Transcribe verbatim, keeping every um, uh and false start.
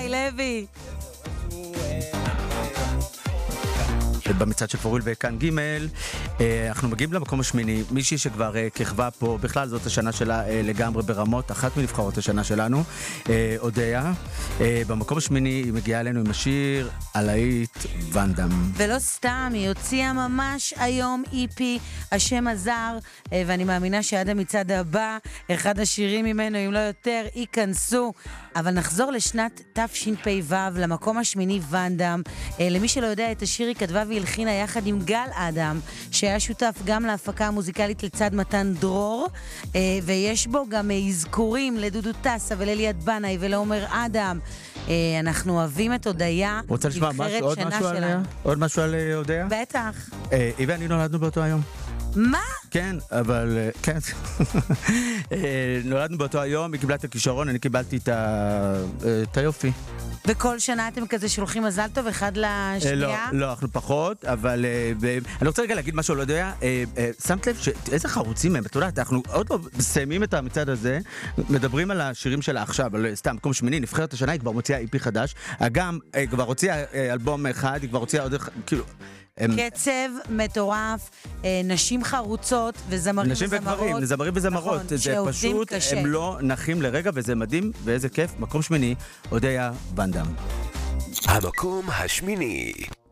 היי לוי. במצעד של פוריל וכאן ג' אנחנו מגיעים למקום השמיני, מישהי שכבר כיכבה פה, בכלל זאת השנה שלה לגמרי ברמות, אחת מנבחרות השנה שלנו, אודיה. במקום השמיני היא מגיעה אלינו עם השיר הלהיט ואנדם. ולא סתם, היא הוציאה ממש היום איפי, השם עזר, ואני מאמינה שעד המצעד הבא, אחד השירים ממנו, אם לא יותר, ייכנסו. אבל נחזור לשנת תשפ"ו, למקום השמיני ואנדם. למי שלא יודע, את השיר היא כתבה והלחינה יחד עם גל אדם, שהיה שותף גם להפקה המוזיקלית לצד מתן דרור, ויש בו גם אזכורים לדודו טסה ולליאת בנאי ולעומר אדם. אנחנו אוהבים את אודיה. רוצה לשמוע משהו, עוד משהו עליה? עוד משהו על אודיה? בטח. היא ואני נולדנו באותו היום. מה? כן, אבל כן. נולדנו באותו היום, היא קיבלה את הכישרון, אני קיבלתי את היופי. וכל שנה אתם כזה שולחים מזל טוב אחד לשנייה? לא, לא, אנחנו פחות, אבל אני רוצה רגע להגיד משהו, לא יודע, שמת לב איזה חרוצים הם, את יודעת, אנחנו עוד פעם מסיימים את המצעד הזה, מדברים על השירים שלה עכשיו, אבל סתם, מקום שמיני, נבחרת השנה, היא כבר מוציאה איפי חדש, אגם, היא כבר הוציאה אלבום אחד, היא כבר הוציאה עוד, כאילו... קצב מטורף, נשים חרוצות וזמרים נשים וזמרות. נשים וגברים, זמרים וזמרות. נכון, זה פשוט, קשה. הם לא נחים לרגע, וזה מדהים, ואיזה כיף. מקום שמיני, אודיה ואנדם. המקום השמיני.